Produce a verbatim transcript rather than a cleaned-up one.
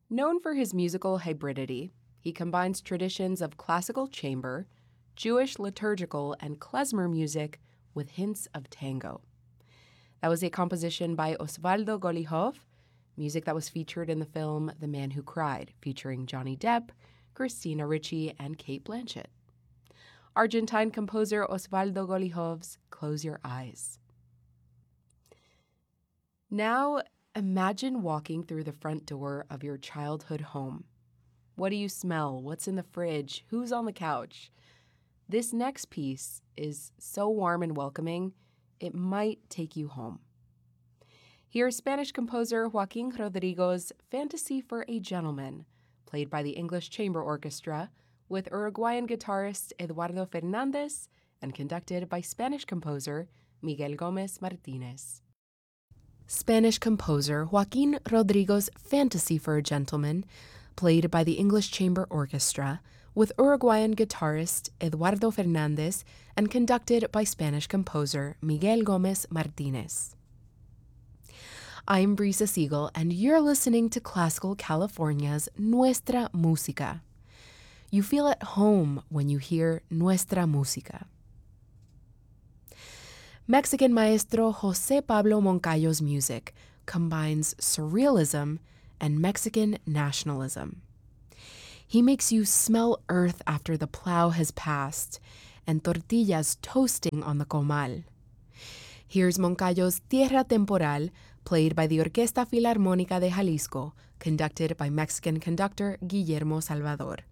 Known for his musical hybridity, he combines traditions of classical chamber, Jewish liturgical, and klezmer music with hints of tango. That was a composition by Osvaldo Golijov, music that was featured in the film The Man Who Cried, featuring Johnny Depp, Christina Ricci, and Cate Blanchett. Argentine composer Osvaldo Golijov's Close Your Eyes. Now, imagine walking through the front door of your childhood home. What do you smell? What's in the fridge? Who's on the couch? This next piece is so warm and welcoming, it might take you home. Here's Spanish composer Joaquin Rodrigo's Fantasy for a Gentleman, played by the English Chamber Orchestra, with Uruguayan guitarist Eduardo Fernandez and conducted by Spanish composer Miguel Gomez Martinez. Spanish composer Joaquin Rodrigo's Fantasy for a Gentleman, played by the English Chamber Orchestra, with Uruguayan guitarist Eduardo Fernandez and conducted by Spanish composer Miguel Gomez Martinez. I'm Brisa Siegel, and you're listening to Classical California's Nuestra Música. You feel at home when you hear Nuestra Música. Mexican maestro José Pablo Moncayo's music combines surrealism and Mexican nationalism. He makes you smell earth after the plow has passed and tortillas toasting on the comal. Here's Moncayo's Tierra Temporal, played by the Orquesta Filarmónica de Jalisco, conducted by Mexican conductor Guillermo Salvador.